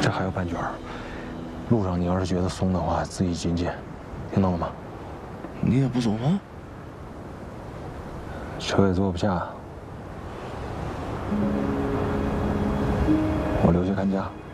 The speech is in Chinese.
这还有半圈，路上你要是觉得松的话，自己紧紧，听到了吗？ 你也不走吗？ 车也坐不下，我留下看家。